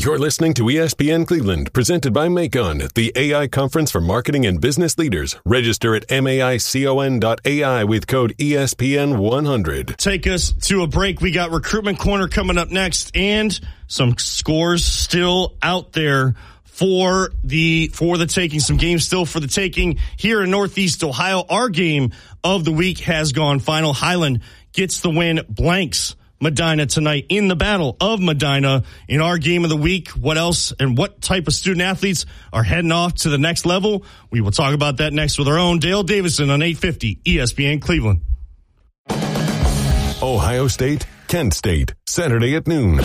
You're listening to ESPN Cleveland, presented by Macon, the AI conference for marketing and business leaders. Register at maicon.ai with code ESPN100. Take us to a break. We got Recruitment Corner coming up next, and some scores still out there for the taking. Some games still for the taking here in Northeast Ohio. Our game of the week has gone final. Highland gets the win, blanks Medina tonight in the Battle of Medina. In our game of the week, what else and what type of student athletes are heading off to the next level? We will talk about that next with our own Dale Davison on 850 ESPN Cleveland. Ohio State, Kent State, Saturday at noon.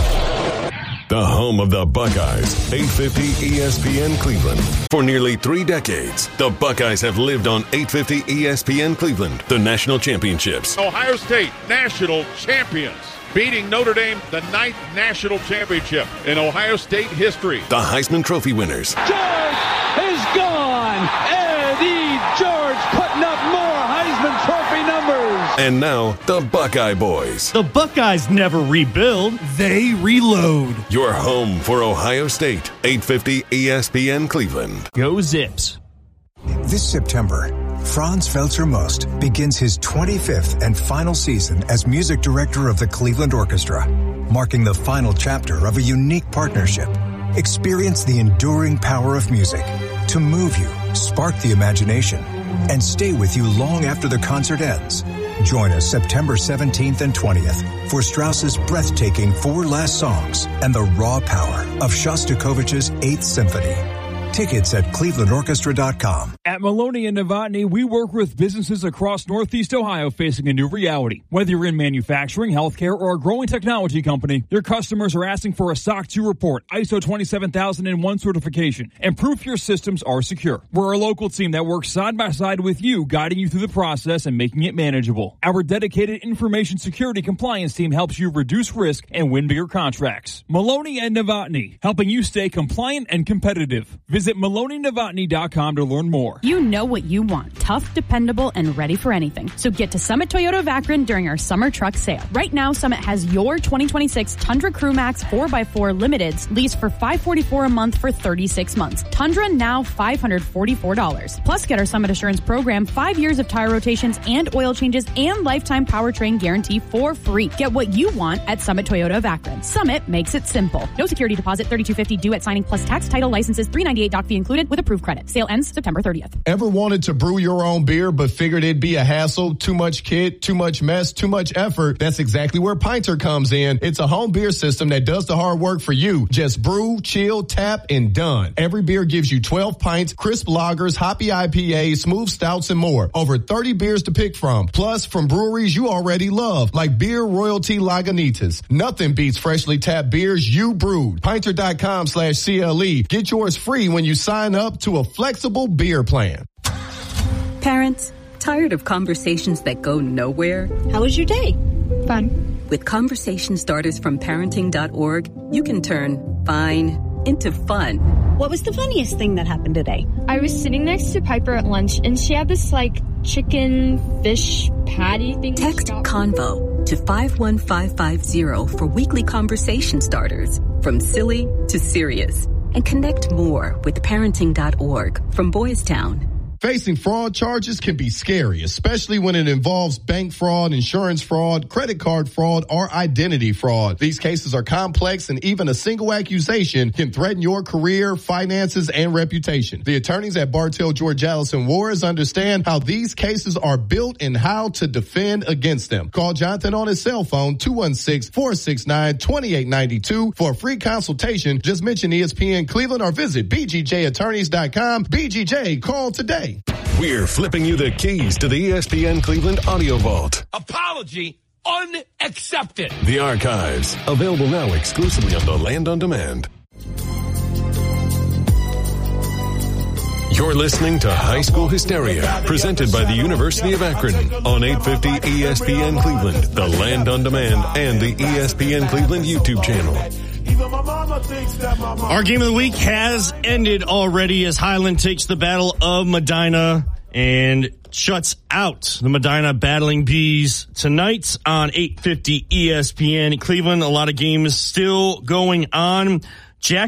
The home of the Buckeyes, 850 ESPN Cleveland. For nearly 3 decades, the Buckeyes have lived on 850 ESPN Cleveland, the national championships. Ohio State, national champions, beating Notre Dame, the 9th national championship in Ohio State history. The Heisman Trophy winners. George is gone. Eddie George putting up more Heisman Trophy numbers. And now, the Buckeye Boys. The Buckeyes never rebuild. They reload. Your home for Ohio State, 850 ESPN Cleveland. Go Zips. This September, Franz Felser-Most begins his 25th and final season as music director of the Cleveland Orchestra, marking the final chapter of a unique partnership. Experience the enduring power of music to move you, spark the imagination, and stay with you long after the concert ends. Join us September 17th and 20th for Strauss's breathtaking 4 last songs and the raw power of Shostakovich's 8th Symphony. Tickets at clevelandorchestra.com. At Maloney and Novotny, we work with businesses across Northeast Ohio facing a new reality. Whether you're in manufacturing, healthcare, or a growing technology company, your customers are asking for a SOC 2 report, ISO 27001 certification, and proof your systems are secure. We're a local team that works side by side with you, guiding you through the process and making it manageable. Our dedicated information security compliance team helps you reduce risk and win bigger contracts. Maloney and Novotny, helping you stay compliant and competitive. Visit MaloneyNovotny.com to learn more. You know what you want. Tough, dependable, and ready for anything. So get to Summit Toyota of Akron during our summer truck sale. Right now, Summit has your 2026 Tundra Crew Max 4x4 Limiteds leased for $544 a month for 36 months. Tundra now $544. Plus, get our Summit Assurance program, 5 years of tire rotations and oil changes and lifetime powertrain guarantee for free. Get what you want at Summit Toyota of Akron. Summit makes it simple. No security deposit, $32.50 due at signing, plus tax, title, licenses, $398 doc fee included with approved credit. Sale ends September 30th. Ever wanted to brew your own beer but figured it'd be a hassle, too much kit, too much mess, too much effort? That's exactly where Pinter comes in. It's a home beer system that does the hard work for you. Just brew, chill, tap, and done. Every beer gives you 12 pints, crisp lagers, hoppy IPAs, smooth stouts, and more. Over 30 beers to pick from. Plus, from breweries you already love, like Beer Royalty Lagunitas. Nothing beats freshly tapped beers you brewed. Pinter.com/CLE. Get yours free when you sign up to a flexible beer plan. Parents, tired of conversations that go nowhere? How was your day? Fun. With conversation starters from parenting.org, you can turn fine into fun. What was the funniest thing that happened today? I was sitting next to Piper at lunch, and she had this, chicken fish patty thing. Text Convo to 51550 for weekly conversation starters, from silly to serious. And connect more with parenting.org from Boys Town. Facing fraud charges can be scary, especially when it involves bank fraud, insurance fraud, credit card fraud, or identity fraud. These cases are complex, and even a single accusation can threaten your career, finances, and reputation. The attorneys at Bartell, Georgalis & Warres understand how these cases are built and how to defend against them. Call Jonathan on his cell phone, 216-469-2892 for a free consultation. Just mention ESPN Cleveland or visit bgjattorneys.com. BGJ, call today. We're flipping you the keys to the ESPN Cleveland Audio Vault. Apology unaccepted. The archives, available now exclusively on the Land on Demand. You're listening to High School Hysteria, presented by the University of Akron on 850 ESPN Cleveland, the Land on Demand, and the ESPN Cleveland YouTube channel. Our game of the week has ended already as Highland takes the Battle of Medina and shuts out the Medina Battling Bees tonight on 850 ESPN Cleveland. A lot of games still going on. Jack